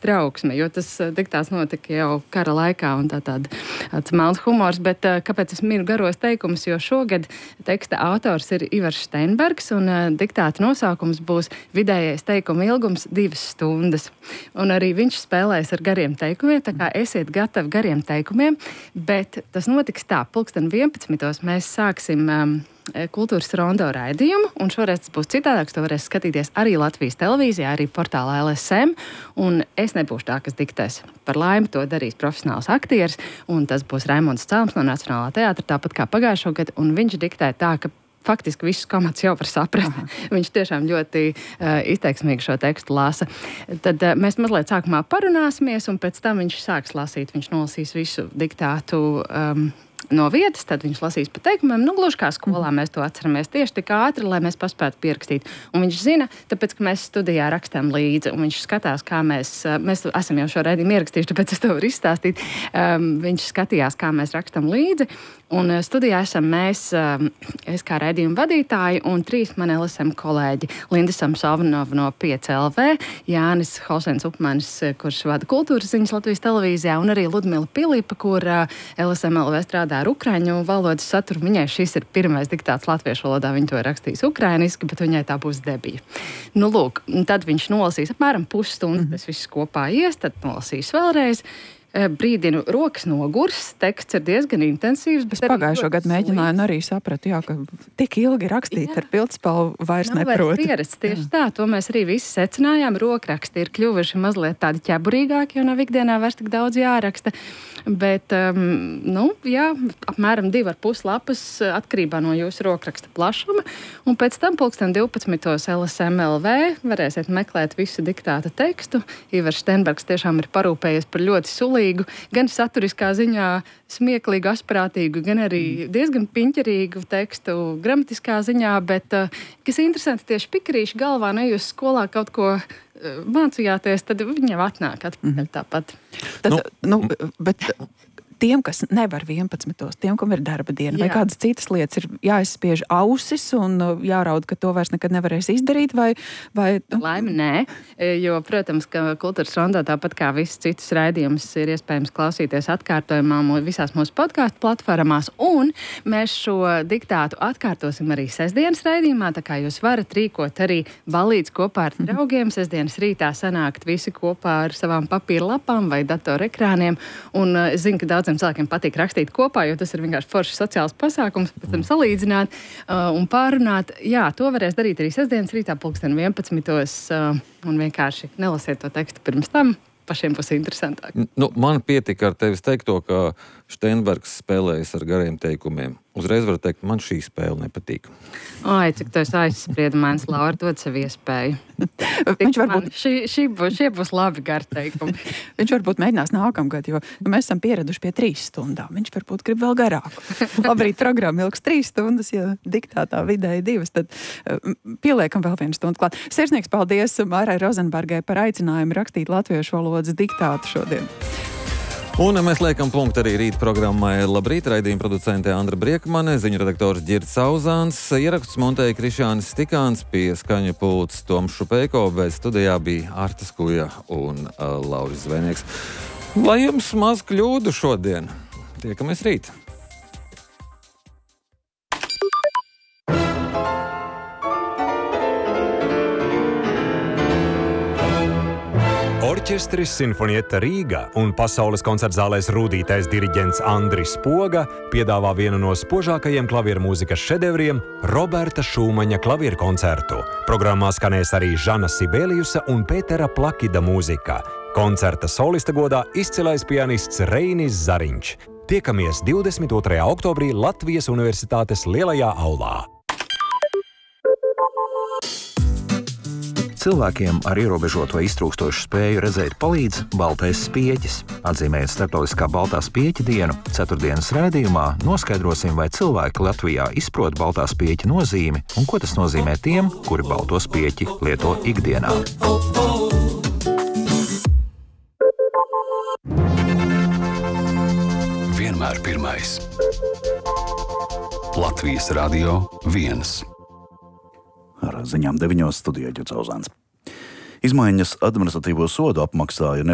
trauksme, jo tas diktāts notika jau kara laikā un tāds melns humors, bet kāpēc es minu garos teikumus, jo šogad teksta autors ir Ivars Steinbergs un diktāta nosaukums būs vidējais teikuma ilgums 2 stundas. Un arī viņš spēlēs ar gariem teikumiem, tā kā esiet gatavi gariem teikumiem, bet tas notiks tā, 11:11. Mēs sāksim kultūras rondo raidījumu, un šoreiz tas būs citādāks, to varēs skatīties arī Latvijas televīzijā, arī portālā LSM, un es nebūšu tā, kas diktēs. Par laimi to darīs profesionāls aktieris, un tas būs Raimonds Celms no Nacionālā teātra, tāpat kā pagājušo gadu, un viņš diktē tā, ka faktiski visus komats jau var saprast. Viņš tiešām ļoti izteiksmīgi šo tekstu lasa. Tad mēs mazliet sākumā parunāsimies, un pēc tam viņš sāks lasīt, viņš nolasīs visu diktātu no vietas, tad viņš lasīs pa teikumiem. Gluži kā skolā mēs to atceramies tieši tik ātri, lai mēs paspētu pierakstīt. Un viņš zina, tāpēc, ka mēs studijā rakstām līdzi, un viņš skatās, kā mēs esam jau šo raidījumu ierakstījuši, tāpēc es to varu izstāstīt. Viņš skatījās, kā mēs rakstam līdzi, un studijā esam mēs, es kā raidījuma vadītāji, un 3 mani LSM kolēģi. Linda Samsonova no 5LV, Jānis Holsens Upmanis, kurš vada kultūras ziņas Latvijas televīzijā, un arī Ludmila Pilipa, kur LSM LV strādā ar ukraiņu valodas saturu. Viņai šis ir pirmais diktāts latviešu valodā, viņa to ir rakstījis ukrainiski, bet viņai tā būs debija. Lūk, tad viņš nolasīs apmēram pusstundu, tas viss kopā ies, tad nolasīs vēlreiz. Brīdinu, rokas nogurs, teksts ir diezgan intensīvs. Es pagājušo gadu mēģināju un arī sapratu, jā, ka tik ilgi rakstīt ar pildspalvu vairs neprotu. Pieredze tieši tā, to mēs arī visi secinājām. Rokraksti ir kļuvuši mazliet tādi ķeburīgāki, jo nav ikdienā vairs tik daudz jāraksta. Bet, jā, apmēram 2,5 lapas atkarībā no jūsu rokraksta plašuma. Un pēc tam 12:00 LSM LV varēsiet meklēt visu diktāta tekstu. Ivars Steinbergs tiešām ir parūpējies par ļoti sulīgu, gan saturiskā ziņā smieklīgu, asprātīgu, gan arī diezgan piņķerīgu tekstu gramatiskā ziņā, bet, kas interesanti, tieši pikarīši galvā, ne jūs skolā kaut ko mācījāties, tad viņi jau atnāk atpakaļ tāpat. Bet tiem, kas nevar 11, tiem, kam ir darba diena, vai kādas citas lietas, ir jāizspiež ausis un jāraud, ka to vairs nekad nevarēs izdarīt, vai... Laimi nē, jo, protams, ka kultūras rondā, tāpat kā visas citas raidījumus, ir iespējams klausīties atkārtojumā visās mūsu podcastu platformās, un mēs šo diktātu atkārtosim arī sestdienas raidījumā, tā kā jūs varat rīkot arī balīts kopā ar draugiem, sestdienas rītā sanākt visi kopā ar savām papīra lapām vai datorekrāniem, un es zinu, ka daudziem cilvēkiem patīk rakstīt kopā, jo tas ir vienkārši foršs sociāls pasākums, pēc tam salīdzināt un pārunāt. Jā, to varēs darīt arī sestdienas rītā 11:11 un vienkārši nelasiet to tekstu pirms tam. Pašiem būs interesantāk. Man pietika ar tevis teikto, ka Steinbergs spēlējas ar gariem teikumiem. Uzreiz var teikt, man šī spēle nepatīk. Ai, cik tu esi aizspriedumēns, Laura, dod sev iespēju. Viņš varbūt... Šie būs labi gari teikumi. Viņš varbūt mēģinās nākamgad, jo mēs esam pieraduši pie 3 stundām. Viņš varbūt grib vēl garāku. Labrīt, programma ilgs 3 stundas, ja diktātā vidēji 2, tad pieliekam vēl 1 stundu klāt. Sirsnīgs paldies Mārai Rozenbergai par aicinājumu rakstīt latviešu valodas diktātu šodien. Un mēs liekam punktu arī rīt programmai Labrīt, raidījuma producente Andra Briekmane, ziņu redaktors Ģirds Sauzāns, ierakstus montēja Krišānis Stikāns, pie skaņa pults Toms Šupejko, bet studijā bija Arta Skuja un Lauris Zvejnieks. Lai jums maz kļūdu šodien. Tiekamies rīt! Orķestris Sinfonietta Rīga un pasaules koncertzālēs rūdītais diriģents Andris Spoga piedāvā vienu no spožākajiem klavieru mūzikas šedevriem – Roberta Šūmaņa klavieru koncertu. Programmā skanēs arī Žana Sibeliusa un Pētera Plakida mūzika. Koncerta solista godā izcilais pianists Reinis Zariņš. Tiekamies 22. oktobrī Latvijas Universitātes lielajā aulā. Cilvēkiem ar ierobežoto iztrūkstošu spēju redzēt palīdz baltais spieķis. Atzīmējot Starptautiskā baltā spieķa dienu, 4. raidījumā noskaidrosim, vai cilvēki Latvijā izprot baltā spieķa nozīmi un ko tas nozīmē tiem, kuri balto spieķi lieto ikdienā. Vienmēr pirmais. Latvijas Radio 1. Ar ziņām 9 studijā Ģirds Sauzāns. Izmaiņas administratīvo sodu apmaksā ir